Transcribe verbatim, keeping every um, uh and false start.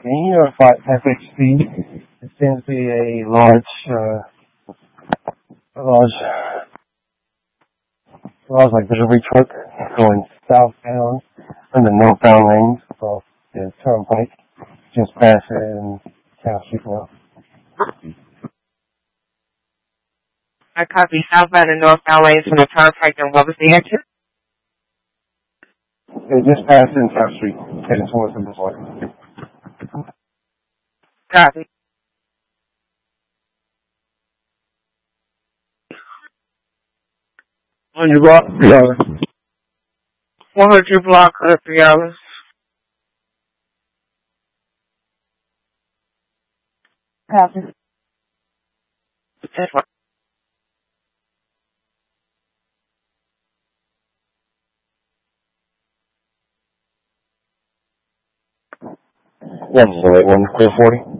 Can you notify F H C? It seems to be a large, uh, a large, large like delivery truck going southbound in the northbound lanes of the turnpike, just past it in South Street now. I copy southbound and northbound lanes from the turnpike, and what was the answer? It just passed in South Street, heading towards the boulevard. Copy. On your block, three hours. one hundred block, uh, three hours. Copy. That's fine. one oh eight one, four forty.